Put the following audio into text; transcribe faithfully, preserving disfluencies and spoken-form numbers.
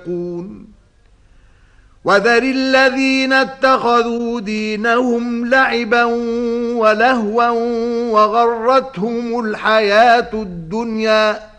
يتقون وذر الذين اتخذوا دينهم لعبا ولهوا وغرتهم الحياة الدنيا